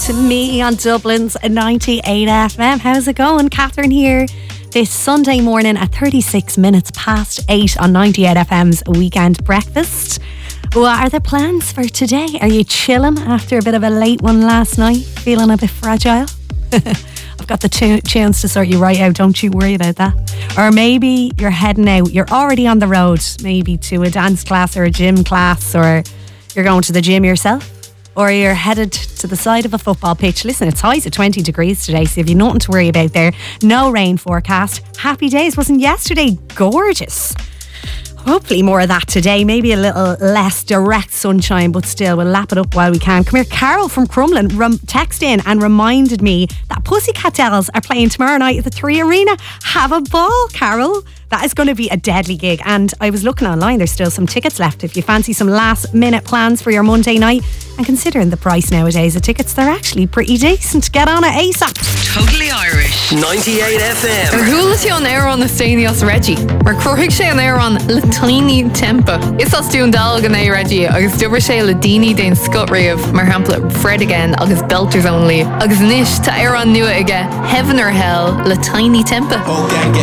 to me on Dublin's 98 FM. How's it going? Catherine here. This Sunday morning at 36 minutes past 8 on 98 FM's Weekend Breakfast. What are the plans for today? Are you chilling after a bit of a late one last night? Feeling a bit fragile? I've got the tunes to sort you right out, don't you worry about that. Or maybe you're heading out, you're already on the road, maybe to a dance class or a gym class, or you're going to the gym yourself, or you're headed to the side of a football pitch. Listen, it's highs at 20 degrees today, so you've nothing to worry about there. No rain forecast. Happy days. Wasn't yesterday gorgeous? Hopefully more of that today. Maybe a little less direct sunshine, but still, we'll lap it up while we can. Come here, Carol from Crumlin texted in and reminded me that Pussycat Dolls are playing tomorrow night at the 3 Arena. Have a ball, Carol. That is going to be a deadly gig. And I was looking online, there's still some tickets left if you fancy some last minute plans for your Monday night. And considering the price nowadays of tickets, they're actually pretty decent. Get on it ASAP. Totally Irish. 98 FM. Ar thuúil sé an air an na Staine os Reggie. Mar cruigh sé an air an le tiny tempo. Is as dún dal gan é Reggie agus dubar sé le daoine den Scott Reeve mar hampla Fred again agus Belters only. Agus nish ta air an nua aige Heaven or Hell le tiny tempo.